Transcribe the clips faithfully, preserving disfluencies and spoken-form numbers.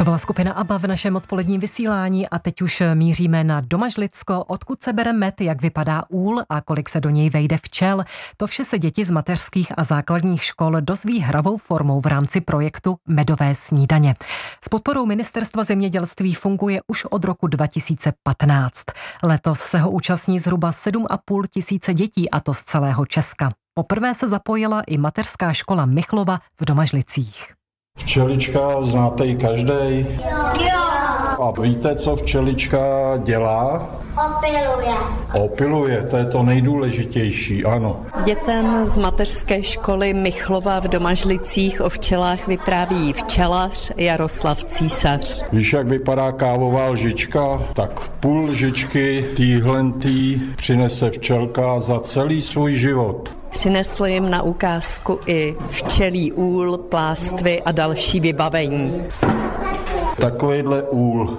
To byla skupina ABBA v našem odpoledním vysílání a teď už míříme na Domažlicko, odkud se bere med, jak vypadá úl a kolik se do něj vejde včel. To vše se děti z mateřských a základních škol dozví hravou formou v rámci projektu Medové snídaně. S podporou Ministerstva zemědělství funguje už od roku dva tisíce patnáct. Letos se ho účastní zhruba sedm a půl tisíce dětí, a to z celého Česka. Poprvé se zapojila i mateřská škola Michlova v Domažlicích. Včelička znáte ji každej? Jo. A víte, co včelička dělá? Opiluje. Opiluje, to je to nejdůležitější, ano. Dětem z mateřské školy Michlova v Domažlicích o včelách vypráví včelař Jaroslav Císař. Víš, jak vypadá kávová lžička? Tak půl lžičky týhlentý přinese včelka za celý svůj život. Přinesl jim na ukázku i včelí úl, pláství a další vybavení. Takovejhle úl.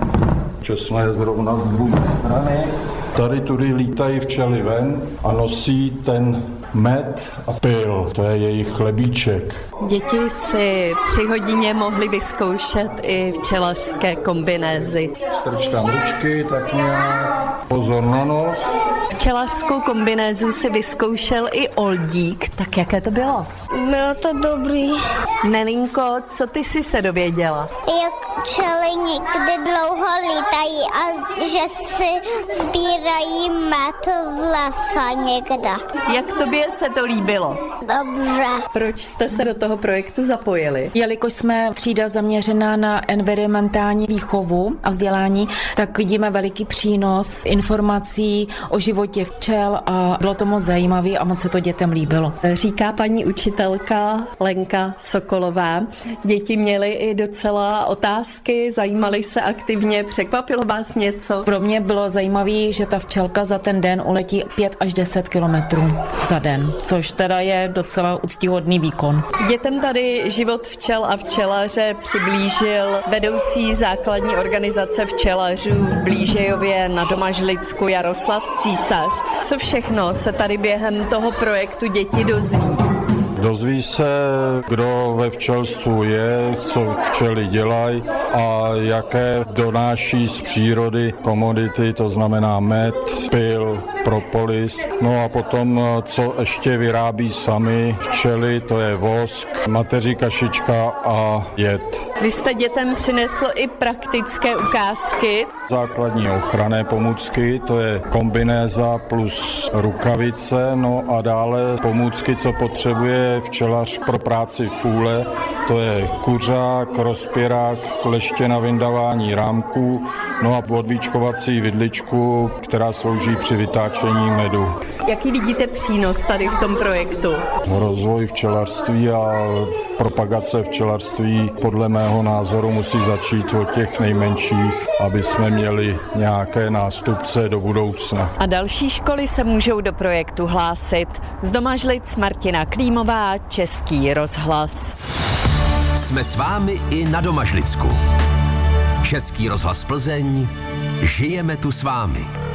Česné je zrovna z druhé strany. Tady tudy lítají včely ven a nosí ten med a pyl. To je jejich chlebíček. Děti si při hodině mohly vyzkoušet i včelařské kombinézy. Strč tam ručky, tak nějak. Pozor na nos. Včelařskou kombinézu si vyzkoušel i Oldík, tak jaké to bylo? Bylo to dobrý. Nelinko, co ty jsi se dověděla? Jak včely někdy dlouho lítají a že si sbírají med v lese někde. Jak tobě se to líbilo? Dobře. Proč jste se do toho projektu zapojili? Jelikož jsme třída zaměřená na environmentální výchovu a vzdělání, tak vidíme veliký přínos informací o životě včel a bylo to moc zajímavé a moc se to dětem líbilo. Říká paní učitelka Lenka Sokolová. Děti měly i docela otázky, zajímaly se aktivně, překvapilo vás něco? Pro mě bylo zajímavé, že ta včelka za ten den uletí pět až deset kilometrů za den, což teda je docela úctíhodný výkon. Dětem tady život včel a včelaře přiblížil vedoucí základní organizace včelařů v Blížejově na Domažlicku Jaroslav Císař. Co všechno se tady během toho projektu děti dozví? Dozví se, kdo ve včelstvu je, co včely dělají a jaké donáší z přírody komodity, to znamená med, pyl, propolis. No a potom, co ještě vyrábí sami včely, to je vosk, mateří kašička a jed. Vy jste dětem přinesl i praktické ukázky. Základní ochranné pomůcky, to je kombinéza plus rukavice, no a dále pomůcky, co potřebuje včelař pro práci v úle, to je kuřák, rozpěrák, kleště na vyndavání rámků, no a odvíčkovací vidličku, která slouží při vytáčení medu. Jaký vidíte přínos tady v tom projektu? Rozvoj včelařství a propagace včelařství podle mého názoru musí začít od těch nejmenších, aby jsme měli nějaké nástupce do budoucna. A další školy se můžou do projektu hlásit. Z Domažlic Martina Klímová, Český rozhlas. Jsme s vámi i na Domažlicku. Český rozhlas Plzeň, žijeme tu s vámi.